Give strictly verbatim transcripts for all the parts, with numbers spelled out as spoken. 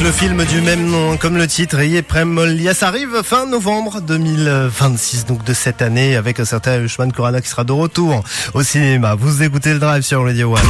le film du même nom, comme le titre, Yeprem Molia. Ça arrive fin novembre deux mille vingt-six, donc de cette année, avec un certain Ushman Khurana qui sera de retour au cinéma. Vous écoutez le Drive sur Radio One.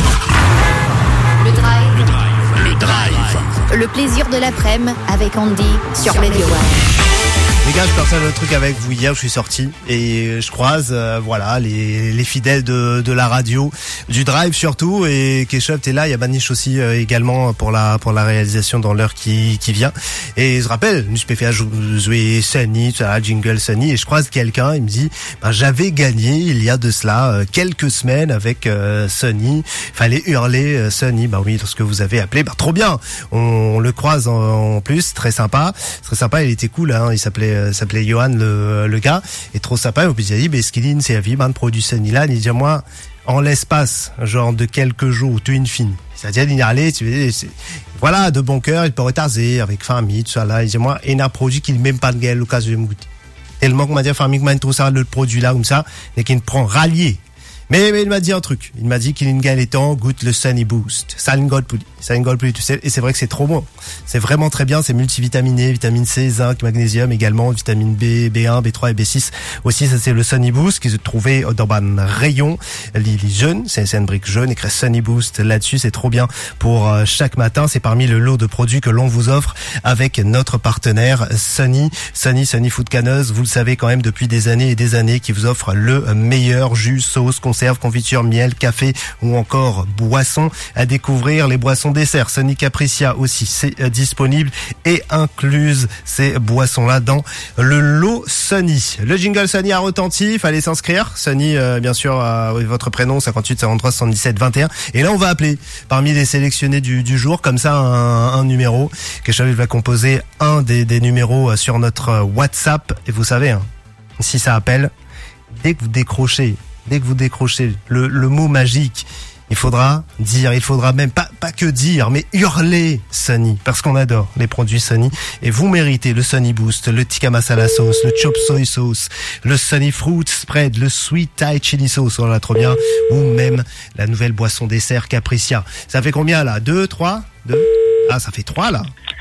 Le Drive. Le Drive. Le Drive. Le plaisir de l'après-midi avec Andy sur Radio One. Les gars, je partage le truc avec vous hier, je suis sorti et je croise euh, voilà les, les fidèles de, de la radio, du Drive surtout, et Keshav t'es là, il y a Manish aussi euh, également pour la pour la réalisation dans l'heure qui qui vient. Et je rappelle, je peux faire jouer Sunny, ça, jingle Sunny, et je croise quelqu'un, il me dit ben, j'avais gagné il y a de cela euh, quelques semaines avec euh, Sunny, fallait hurler euh, Sunny, bah ben oui, lorsque vous avez appelé, ben bah, trop bien, on, on le croise en, en plus, très sympa, très sympa, il était cool, hein, il s'appelait s'appelait Johan le, le gars, et trop sympa. Et puis il a dit ben Skilin c'est la vie man produit Sunny là, il dit moi en l'espace genre de quelques jours tu une fine, c'est-à-dire il y allait tu veux voilà de bon cœur, il peut retarder avec famille tout ça là, il dit moi et un produit qu'il même pas de gueule l'occasion de me goûter tellement qu'on m'a dit famille que man trop ça le produit là comme ça et qu'il prend rallier. Mais, mais il m'a dit un truc. Il m'a dit qu'il y a temps goûte le Sunny Boost. Ça ne goûte plus. Ça ne goûte plus, tu sais. Et c'est vrai que c'est trop bon. C'est vraiment très bien. C'est multivitaminé, vitamine C, zinc, magnésium également, vitamine B, B un, B trois et B six. Aussi, ça c'est le Sunny Boost qui se trouvait dans un rayon. Les jeunes, c'est une brique jaune, écrit Sunny Boost là-dessus. C'est trop bien pour chaque matin. C'est parmi le lot de produits que l'on vous offre avec notre partenaire Sunny. Sunny, Sunny Food Canneuse. Vous le savez quand même depuis des années et des années qui vous offre le meilleur jus, sauce, conserve, confiture, miel, café ou encore boisson. À découvrir les boissons desserts. Sunny Capricia aussi, c'est euh, disponible et incluse ces boissons-là dans le lot Sunny. Le jingle Sunny a retenti, fallait s'inscrire. Sunny, euh, bien sûr, euh, votre prénom cinquante-huit quarante-trois soixante-dix-sept vingt et un. Et là, on va appeler parmi les sélectionnés du, du jour, comme ça, un, un numéro. Keshav va composer un des, des numéros sur notre WhatsApp. Et vous savez, hein, si ça appelle, dès que vous décrochez, dès que vous décrochez le, le mot magique, il faudra dire, il faudra même pas, pas que dire, mais hurler Sunny, parce qu'on adore les produits Sunny. Et vous méritez le Sunny Boost, le tikka masala sauce, le chop soy sauce, le Sunny fruit spread, le sweet Thai chili sauce, on l'a trop bien, ou même la nouvelle boisson dessert Capricia. Ça fait combien là? Deux, trois? Deux? Ah, ça fait trois là.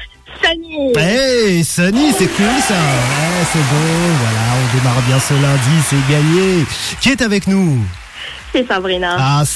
Sunny. Hey, Sunny, c'est cool ça. Ouais, c'est bon, voilà, on démarre bien ce lundi, c'est gagné. Qui est avec nous? C'est Sabrina. Ah,